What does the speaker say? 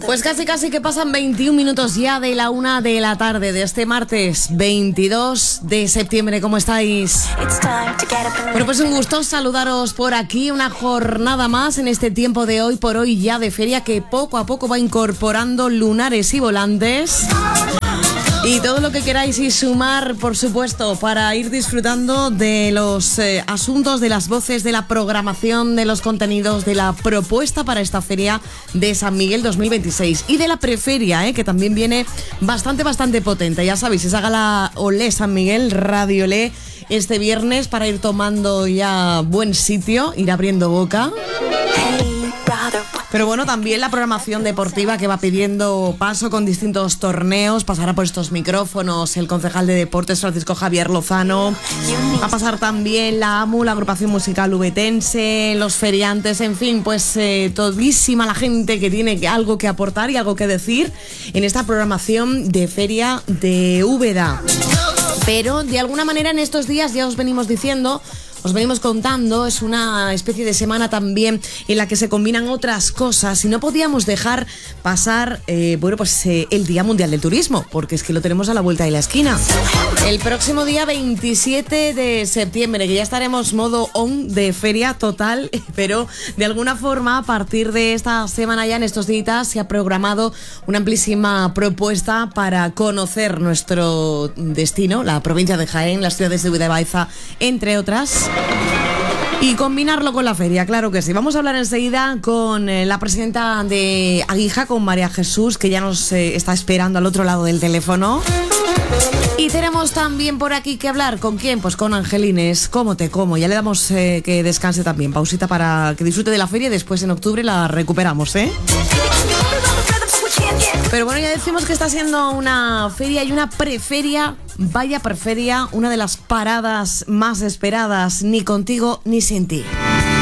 Pues casi que pasan 21 minutos ya de la 1 de la tarde de este martes 22 de septiembre. ¿Cómo estáis? Bueno, pues un gusto saludaros por aquí. Una jornada más en este tiempo de hoy por hoy ya de feria que poco a poco va incorporando lunares y volantes. Y todo lo que queráis y sumar, por supuesto, para ir disfrutando de los asuntos, de las voces, de la programación, de los contenidos, de la propuesta para esta feria de San Miguel 2026. Y de la preferia, que también viene bastante potente. Ya sabéis, esa gala Olé San Miguel, Radio Olé, este viernes para ir tomando ya buen sitio, ir abriendo boca. Pero bueno, también la programación deportiva que va pidiendo paso con distintos torneos. Pasará por estos micrófonos el concejal de deportes Francisco Javier Lozano. Va a pasar también la AMU, la agrupación musical ubetense, los feriantes, en fin, pues todísima la gente que tiene algo que aportar y algo que decir en esta programación de feria de Úbeda. Pero de alguna manera en estos días ya os venimos diciendo, os venimos contando, es una especie de semana también en la que se combinan otras cosas y no podíamos dejar pasar el Día Mundial del Turismo, porque es que lo tenemos a la vuelta de la esquina. El próximo día 27 de septiembre, que ya estaremos modo on de feria total, pero de alguna forma a partir de esta semana ya en estos días se ha programado una amplísima propuesta para conocer nuestro destino, la provincia de Jaén, las ciudades de Úbeda y Baeza, entre otras. Y combinarlo con la feria, claro que sí. Vamos a hablar enseguida con la presidenta de Aguija, con María Jesús, que ya nos está esperando al otro lado del teléfono. Y tenemos también por aquí que hablar, ¿con quién? Pues con Angelines, ¿cómo te como? Ya le damos que descanse también, pausita para que disfrute de la feria y después en octubre la recuperamos, ¿eh? Pero bueno, ya decimos que está siendo una feria y una preferia, vaya preferia, una de las paradas más esperadas, ni contigo ni sin ti.